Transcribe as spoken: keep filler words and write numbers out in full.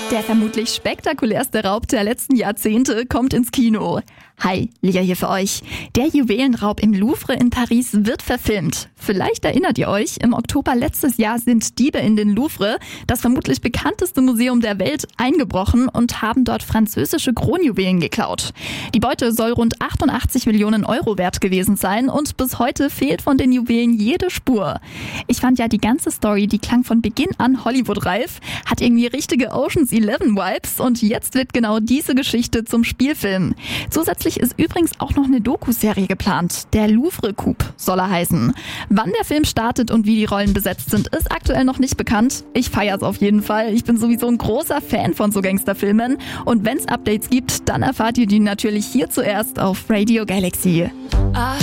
Der vermutlich spektakulärste Raub der letzten Jahrzehnte kommt ins Kino. Hi, Lia hier für euch. Der Juwelenraub im Louvre in Paris wird verfilmt. Vielleicht erinnert ihr euch, im Oktober letztes Jahr sind Diebe in den Louvre, das vermutlich bekannteste Museum der Welt, eingebrochen und haben dort französische Kronjuwelen geklaut. Die Beute soll rund achtundachtzig Millionen Euro wert gewesen sein und bis heute fehlt von den Juwelen jede Spur. Ich fand ja die ganze Story, die klang von Beginn an Hollywood-reif, hat irgendwie richtige Ocean's Eleven Vibes und jetzt wird genau diese Geschichte zum Spielfilm. Zusätzlich ist übrigens auch noch eine Doku-Serie geplant. Der Louvre Coup soll er heißen. Wann der Film startet und wie die Rollen besetzt sind, ist aktuell noch nicht bekannt. Ich feier's auf jeden Fall. Ich bin sowieso ein großer Fan von so Gangsterfilmen. Und wenn's Updates gibt, dann erfahrt ihr die natürlich hier zuerst auf Radio Galaxy.